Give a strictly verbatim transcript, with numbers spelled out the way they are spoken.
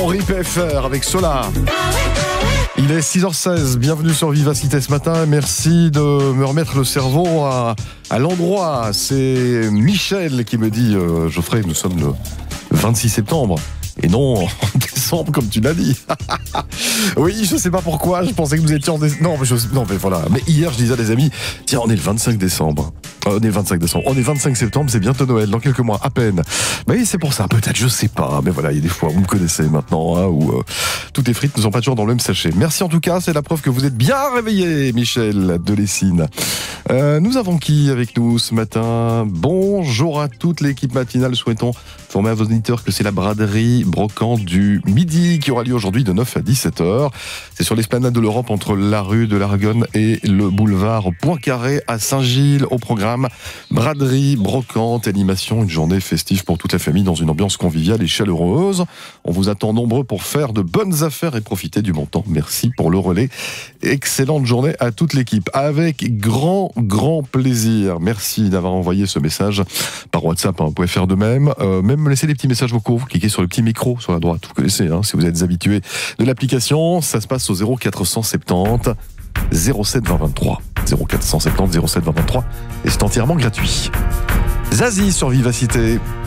Henri P F R avec Solar. Il est six heures seize, bienvenue sur Vivacité ce matin. Merci de me remettre le cerveau à, à l'endroit. C'est Michel qui me dit euh, Geoffrey, nous sommes le vingt-six septembre. Et non, en décembre, comme tu l'as dit. Oui, je sais pas pourquoi, je pensais que vous étiez en décembre. Non, mais je... non, mais voilà. Mais hier, je disais à des amis, tiens, on est le vingt-cinq décembre. Euh, on est le vingt-cinq décembre. On est vingt-cinq septembre, c'est bientôt Noël, dans quelques mois, à peine. Mais c'est pour ça, peut-être, je sais pas. Mais voilà, il y a des fois, vous me connaissez maintenant, hein, où euh, toutes les frites ne sont pas toujours dans le même sachet. Merci en tout cas, c'est la preuve que vous êtes bien réveillé, Michel de Lessines. Euh, nous avons qui avec nous ce matin? Bonjour à toute l'équipe matinale, souhaitons informer à vos auditeurs que c'est la braderie Brocante du Midi qui aura lieu aujourd'hui de neuf à dix-sept heures. C'est sur l'esplanade de l'Europe entre la rue de l'Argonne et le boulevard Poincaré à Saint-Gilles. Au programme, braderie, brocante, animation, une journée festive pour toute la famille dans une ambiance conviviale et chaleureuse. On vous attend nombreux pour faire de bonnes affaires et profiter du bon temps. Merci pour le relais. Excellente journée à toute l'équipe. Avec grand, grand plaisir. Merci d'avoir envoyé ce message par WhatsApp. Hein. Vous pouvez faire de même. Euh, même me laisser des petits messages vocaux. Vous cliquez sur le petit micro sur la droite. Vous connaissez, hein, si vous êtes habitué de l'application. Ça se passe au zéro quatre cent soixante-dix zéro sept vingt vingt-trois. zéro quatre cent soixante-dix zéro sept vingt vingt-trois. Et c'est entièrement gratuit. Zazie sur Vivacité.